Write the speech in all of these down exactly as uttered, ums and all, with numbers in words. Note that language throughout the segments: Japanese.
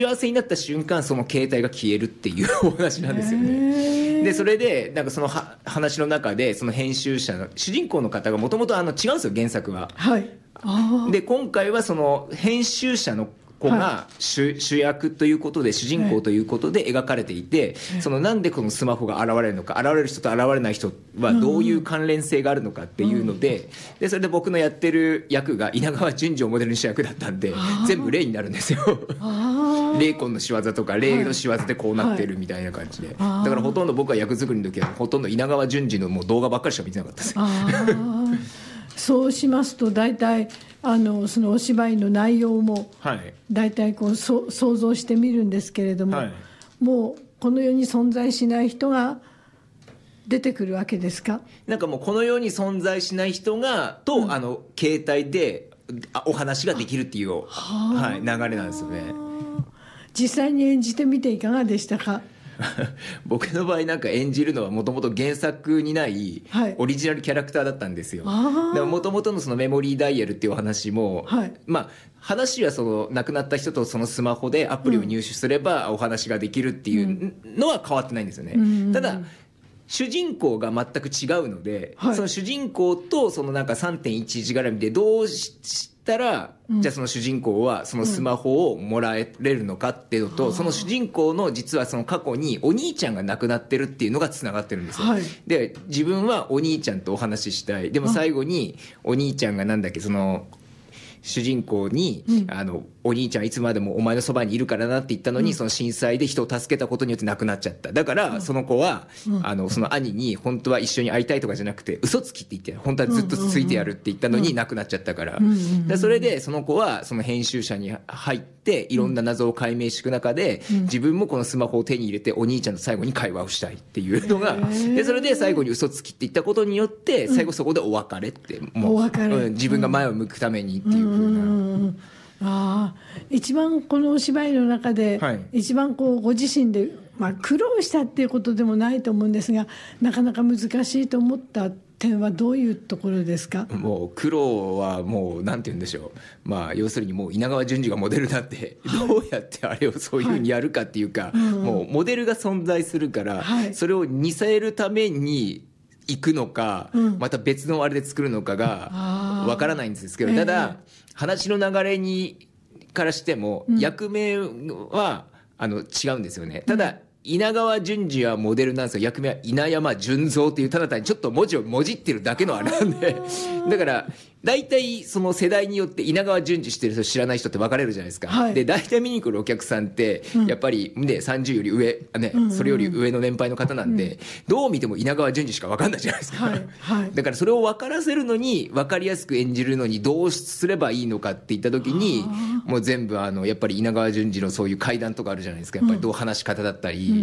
幸せになった瞬間その携帯が消えるっていうお話なんですよね。でそれでなんかそのは話の中でその編集者の主人公の方がもともと違うんですよ原作は。 はい、あで今回はその編集者の子が 主,、はい、主役ということで主人公ということで描かれていて、はい、そのなんでこのスマホが現れるのか、現れる人と現れない人はどういう関連性があるのかっていうので、うん、でそれで僕のやってる役が稲川淳二をモデルにした役だったんで全部霊になるんですよ。霊魂の仕業とか霊の仕業でこうなってるみたいな感じで、はいはい、だからほとんど僕は役作りの時はほとんど稲川淳二のもう動画ばっかりしか見てなかったです。 そうしますと大体あのそのお芝居の内容も大体こうそ想像してみるんですけれども、はい、もうこの世に存在しない人が出てくるわけですか？ なんかもうこの世に存在しない人がと、うん、あの携帯でお話ができるっていう、はい、流れなんですよね。 実際に演じてみていかがでしたか？ 僕の場合なんか演じるのはもともと原作にないオリジナルキャラクターだったんですよ。もともとのそのメモリーダイヤルっていうお話も、はい、まあ話はその亡くなった人とそのスマホでアプリを入手すればお話ができるっていうのは変わってないんですよね、うん、ただ主人公が全く違うので、はい、その主人公とそのなんか さんてんいちいち 絡みでどうしたら、うん、じゃあその主人公はそのスマホをもらえれるのかっていうのと、うん、その主人公の実はその過去にお兄ちゃんが亡くなってるっていうのがつながってるんですよ、はい、で自分はお兄ちゃんとお話ししたい。でも最後にお兄ちゃんがなんだっけその主人公に、うん、あのお兄ちゃんいつまでもお前のそばにいるからなって言ったのに、うん、その震災で人を助けたことによって亡くなっちゃった。だから、うん、その子は、うん、あのその兄に本当は一緒に会いたいとかじゃなくて嘘つきって言って本当はずっとついてやるって言ったのに亡くなっちゃったから、うんうんうん、でそれでその子はその編集者に入っていろんな謎を解明していく中で、うん、自分もこのスマホを手に入れてお兄ちゃんと最後に会話をしたいっていうのが、でそれで最後に嘘つきって言ったことによって最後そこでお別れって、うん、もう、うん、自分が前を向くためにっていう風な、うんうんうん、 あ一番このお芝居の中で、はい、一番こうご自身で、まあ、苦労したっていうことでもないと思うんですがなかなか難しいと思った点はどういうところですか？ もう苦労はもうなんて言うんでしょう、まあ、要するにもう稲川淳二がモデルになって、はい、どうやってあれをそういうふうにやるかっていうか、はい、もうモデルが存在するから、はい、それを似せるために行くのか、うん、また別のあれで作るのかがわからないんですけど、ただ、えー話の流れにからしても役名は、うん、あの違うんですよね。ただ、うん、稲川淳二はモデルなんですよ。役名は稲山淳三っていうただ単にちょっと文字をもじってるだけのあれなんでだから大体その世代によって稲川淳二知ってる人知らない人って分かれるじゃないですか、はい、で大体見に来るお客さんってやっぱり、ね、さんじゅうより上、ねうんうん、それより上の年配の方なんで、うん、どう見ても稲川淳二しか分かんないじゃないですか、はいはい、だからそれを分からせるのに分かりやすく演じるのにどうすればいいのかって言った時にもう全部あのやっぱり稲川淳二のそういう階段とかあるじゃないですか。やっぱりどう話し方だったり、うん、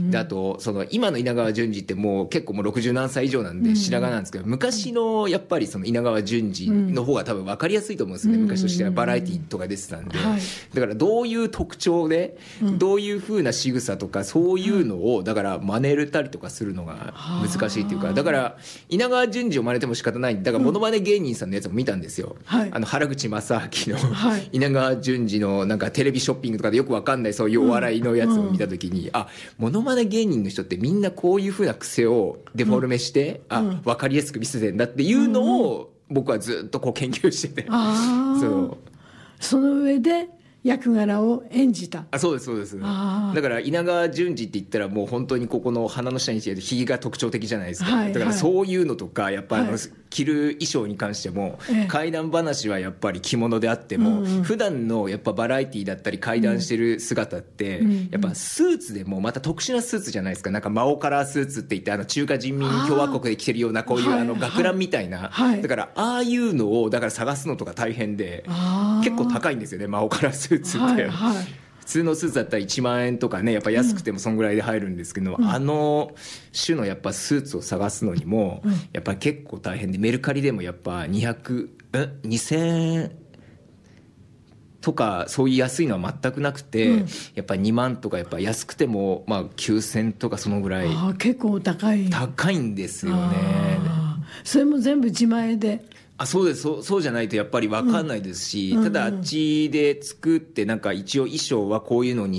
であとその今の稲川淳二ってもう結構もうろくじゅうなんさい以上なんで白髪なんですけど、昔のやっぱりその稲川淳二の方が多分分かりやすいと思うんですね、うん、昔としてはバラエティとか出てたんで、はい、だからどういう特徴で、うん、どういう風な仕草とかそういうのをだから真似れたりとかするのが難しいっていうか、だから稲川淳二を真似ても仕方ないんだからモノマネ芸人さんのやつも見たんですよ、はい、あの原口正明の、はい、稲川淳二のなんかテレビショッピングとかでよく分かんないそういうお笑いのやつを見た時に、うんうん、あモノマネ芸人の人ってみんなこういう風な癖をデフォルメして、うん、あ分かりやすく見せてんだっていうのを、うん僕はずっとこう研究しててあそうその上で役柄を演じた。 あそうですそうです。だから稲川淳二って言ったらもう本当にここの鼻の下にしてひげが特徴的じゃないですか、はい、だからそういうのとかやっぱりあの、はい、着る衣装に関しても、ええ、怪談話はやっぱり着物であっても、うんうん、普段のやっぱバラエティだったり怪談してる姿って、うん、やっぱスーツでもまた特殊なスーツじゃないですか。なんかマオカラースーツって言ってあの中華人民共和国で着てるようなこういうああの学ランみたいな、はい、だからああいうのをだから探すのとか大変で結構高いんですよねマオカラースーツって、はいはい、普通のスーツだったらいちまんえんとかねやっぱ安くてもそんぐらいで入るんですけど、うん、あの種のやっぱスーツを探すのにもやっぱり結構大変でメルカリでもやっぱにひゃくんにせんえんとかそういう安いのは全くなくて、うん、やっぱりにまんとかやっぱ安くてもまあきゅうせんとかそのぐらいあ結構高い高いんですよね。 それも全部自前であそうです そう、そうじゃないとやっぱり分かんないですし、うん、ただあっちで作ってなんか一応衣装はこういうのに